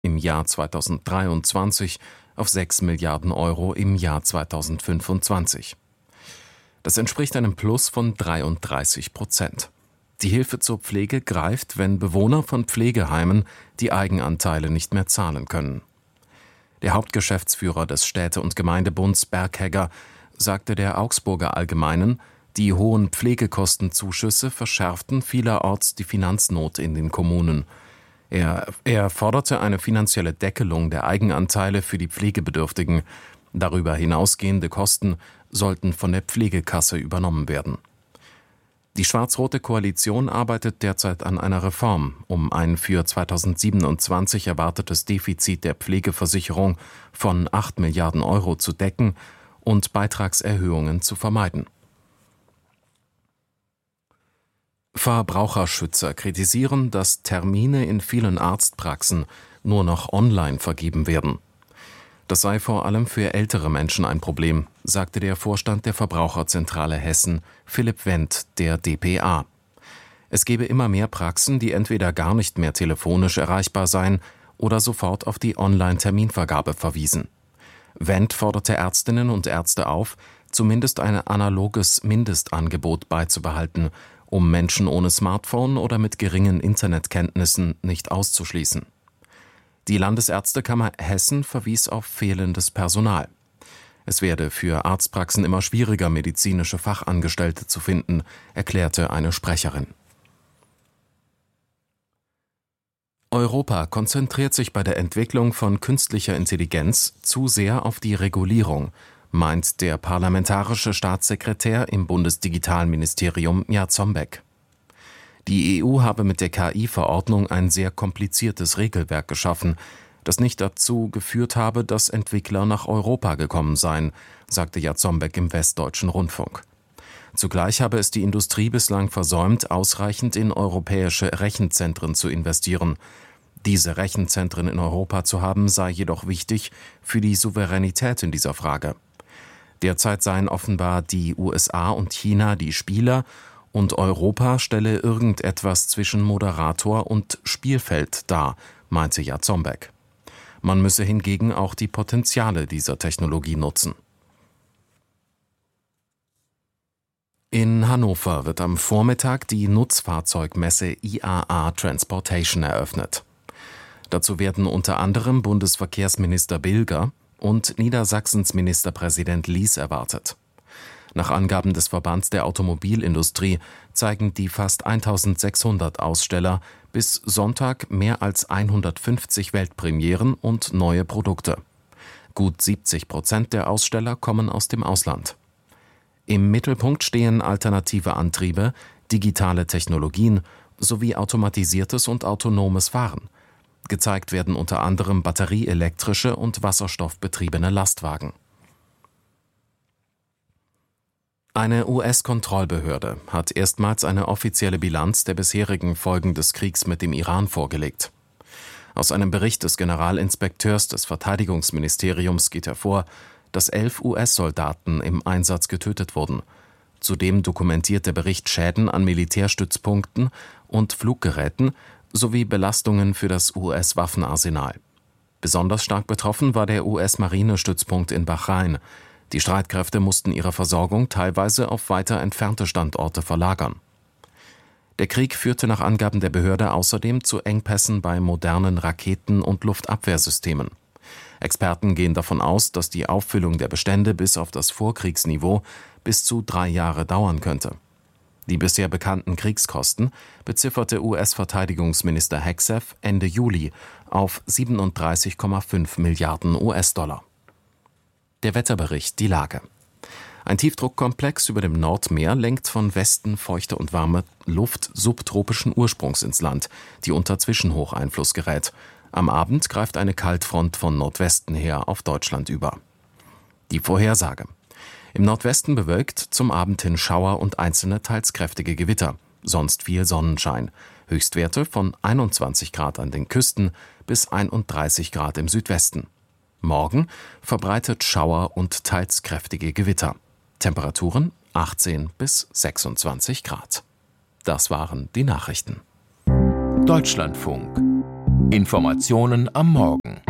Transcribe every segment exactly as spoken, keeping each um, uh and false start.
im Jahr zweitausenddreiundzwanzig auf sechs Milliarden Euro im Jahr zweitausendfünfundzwanzig. Das entspricht einem Plus von dreiunddreißig Prozent. Die Hilfe zur Pflege greift, wenn Bewohner von Pflegeheimen die Eigenanteile nicht mehr zahlen können. Der Hauptgeschäftsführer des Städte- und Gemeindebunds Berghegger sagte der Augsburger Allgemeinen, die hohen Pflegekostenzuschüsse verschärften vielerorts die Finanznot in den Kommunen. Er, er forderte eine finanzielle Deckelung der Eigenanteile für die Pflegebedürftigen. Darüber hinausgehende Kosten sollten von der Pflegekasse übernommen werden. Die schwarz-rote Koalition arbeitet derzeit an einer Reform, um ein für zweitausendsiebenundzwanzig erwartetes Defizit der Pflegeversicherung von acht Milliarden Euro zu decken und Beitragserhöhungen zu vermeiden. Verbraucherschützer kritisieren, dass Termine in vielen Arztpraxen nur noch online vergeben werden. Das sei vor allem für ältere Menschen ein Problem, sagte der Vorstand der Verbraucherzentrale Hessen, Philipp Wendt, der D P A. Es gebe immer mehr Praxen, die entweder gar nicht mehr telefonisch erreichbar seien oder sofort auf die Online-Terminvergabe verwiesen. Wendt forderte Ärztinnen und Ärzte auf, zumindest ein analoges Mindestangebot beizubehalten, um Menschen ohne Smartphone oder mit geringen Internetkenntnissen nicht auszuschließen. Die Landesärztekammer Hessen verwies auf fehlendes Personal. Es werde für Arztpraxen immer schwieriger, medizinische Fachangestellte zu finden, erklärte eine Sprecherin. Europa konzentriert sich bei der Entwicklung von künstlicher Intelligenz zu sehr auf die Regulierung, meint der parlamentarische Staatssekretär im Bundesdigitalministerium Jarzombek. Die E U habe mit der K I-Verordnung ein sehr kompliziertes Regelwerk geschaffen, das nicht dazu geführt habe, dass Entwickler nach Europa gekommen seien, sagte Jarzombek im Westdeutschen Rundfunk. Zugleich habe es die Industrie bislang versäumt, ausreichend in europäische Rechenzentren zu investieren. Diese Rechenzentren in Europa zu haben, sei jedoch wichtig für die Souveränität in dieser Frage. Derzeit seien offenbar die U S A und China die Spieler und Europa stelle irgendetwas zwischen Moderator und Spielfeld dar, meinte Jarzombek. Man müsse hingegen auch die Potenziale dieser Technologie nutzen. In Hannover wird am Vormittag die Nutzfahrzeugmesse I A A Transportation eröffnet. Dazu werden unter anderem Bundesverkehrsminister Bilger und Niedersachsens Ministerpräsident Lies erwartet. Nach Angaben des Verbands der Automobilindustrie zeigen die fast eintausendsechshundert Aussteller bis Sonntag mehr als hundertfünfzig Weltpremieren und neue Produkte. Gut siebzig Prozent der Aussteller kommen aus dem Ausland. Im Mittelpunkt stehen alternative Antriebe, digitale Technologien sowie automatisiertes und autonomes Fahren. Gezeigt werden unter anderem batterieelektrische und wasserstoffbetriebene Lastwagen. Eine U S-Kontrollbehörde hat erstmals eine offizielle Bilanz der bisherigen Folgen des Kriegs mit dem Iran vorgelegt. Aus einem Bericht des Generalinspekteurs des Verteidigungsministeriums geht hervor, dass elf U S-Soldaten im Einsatz getötet wurden. Zudem dokumentiert der Bericht Schäden an Militärstützpunkten und Fluggeräten sowie Belastungen für das U S-Waffenarsenal. Besonders stark betroffen war der U S-Marinestützpunkt in Bahrain. Die Streitkräfte mussten ihre Versorgung teilweise auf weiter entfernte Standorte verlagern. Der Krieg führte nach Angaben der Behörde außerdem zu Engpässen bei modernen Raketen- und Luftabwehrsystemen. Experten gehen davon aus, dass die Auffüllung der Bestände bis auf das Vorkriegsniveau bis zu drei Jahre dauern könnte. Die bisher bekannten Kriegskosten bezifferte U S-Verteidigungsminister Hegseth Ende Juli auf siebenunddreißig Komma fünf Milliarden U S-Dollar. Der Wetterbericht, die Lage. Ein Tiefdruckkomplex über dem Nordmeer lenkt von Westen feuchte und warme Luft subtropischen Ursprungs ins Land, die unter Zwischenhocheinfluss gerät. Am Abend greift eine Kaltfront von Nordwesten her auf Deutschland über. Die Vorhersage. Im Nordwesten bewölkt, zum Abend hin Schauer und einzelne teils kräftige Gewitter, sonst viel Sonnenschein. Höchstwerte von einundzwanzig Grad an den Küsten bis einunddreißig Grad im Südwesten. Morgen verbreitet Schauer und teils kräftige Gewitter. Temperaturen achtzehn bis sechsundzwanzig Grad. Das waren die Nachrichten. Deutschlandfunk Informationen am Morgen.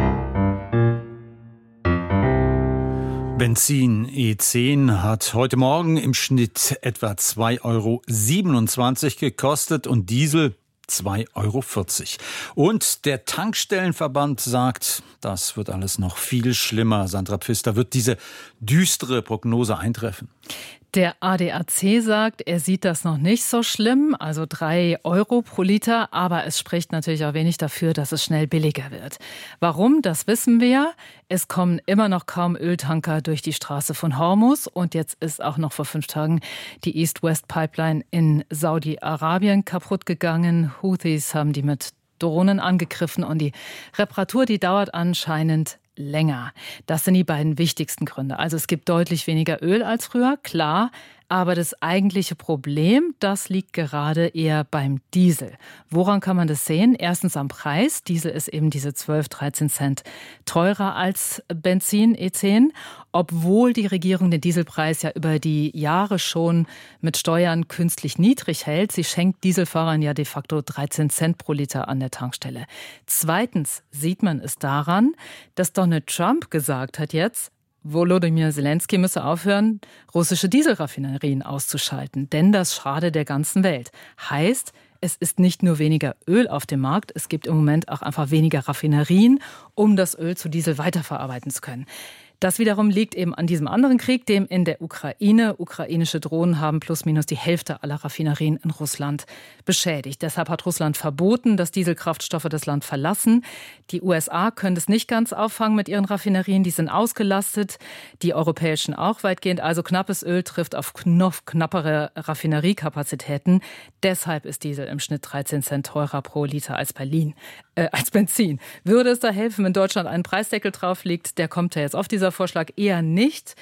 Benzin E zehn hat heute Morgen im Schnitt etwa zwei Euro siebenundzwanzig gekostet und Diesel zwei Euro vierzig. Und der Tankstellenverband sagt, das wird alles noch viel schlimmer. Sandra Pfister, wird diese düstere Prognose eintreffen? Der A D A C sagt, er sieht das noch nicht so schlimm, also drei Euro pro Liter, aber es spricht natürlich auch wenig dafür, dass es schnell billiger wird. Warum, das wissen wir. Es kommen immer noch kaum Öltanker durch die Straße von Hormuz und jetzt ist auch noch vor fünf Tagen die East-West-Pipeline in Saudi-Arabien kaputt gegangen. Houthis haben die mit Drohnen angegriffen und die Reparatur, die dauert anscheinend länger. Das sind die beiden wichtigsten Gründe. Also es gibt deutlich weniger Öl als früher, klar. Aber das eigentliche Problem, das liegt gerade eher beim Diesel. Woran kann man das sehen? Erstens am Preis. Diesel ist eben diese zwölf, dreizehn Cent teurer als Benzin E zehn. Obwohl die Regierung den Dieselpreis ja über die Jahre schon mit Steuern künstlich niedrig hält. Sie schenkt Dieselfahrern ja de facto dreizehn Cent pro Liter an der Tankstelle. Zweitens sieht man es daran, dass Donald Trump gesagt hat jetzt, Volodymyr Zelensky müsse aufhören, russische Dieselraffinerien auszuschalten, denn das schade der ganzen Welt. Heißt, es ist nicht nur weniger Öl auf dem Markt, es gibt im Moment auch einfach weniger Raffinerien, um das Öl zu Diesel weiterverarbeiten zu können. Das wiederum liegt eben an diesem anderen Krieg, dem in der Ukraine. Ukrainische Drohnen haben plus minus die Hälfte aller Raffinerien in Russland beschädigt. Deshalb hat Russland verboten, dass Dieselkraftstoffe das Land verlassen. Die U S A können das nicht ganz auffangen mit ihren Raffinerien. Die sind ausgelastet, die europäischen auch weitgehend. Also knappes Öl trifft auf noch knappere Raffineriekapazitäten. Deshalb ist Diesel im Schnitt dreizehn Cent teurer pro Liter als Berlin, äh, als Benzin. Würde es da helfen, wenn Deutschland einen Preisdeckel drauf legt? Der kommt ja jetzt auf dieser Vorschlag eher nicht.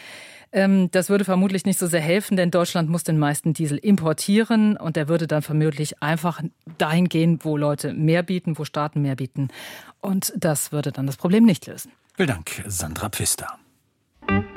Das würde vermutlich nicht so sehr helfen, denn Deutschland muss den meisten Diesel importieren und der würde dann vermutlich einfach dahin gehen, wo Leute mehr bieten, wo Staaten mehr bieten. Und das würde dann das Problem nicht lösen. Vielen Dank, Sandra Pfister.